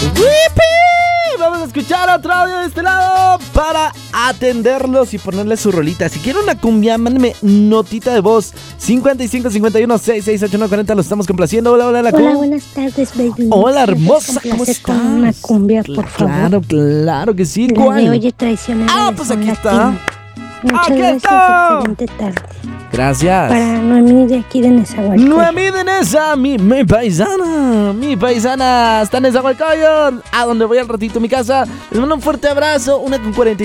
¡Wipi! Vamos a escuchar otro audio de este lado para atenderlos y ponerles su rolita. Si quieren una cumbia, mándenme notita de voz. 55 51 66 81 40. Los estamos complaciendo. Hola, hola, Hola, buenas tardes, baby. Hola, hermosa, ¿cómo estás? Con una cumbia, por favor. Claro que sí. La ¿Cuál? de Oye Traicionera. Pues aquí está. Muchas ¡Aquí gracias, está! excelente tarde. Gracias. Para Noemí de aquí de Nezahualcóyotl. Noemí de Neza, mi paisana, está en Nezahualcóyotl, a donde voy al ratito a mi casa. Les mando un fuerte abrazo, 1:40.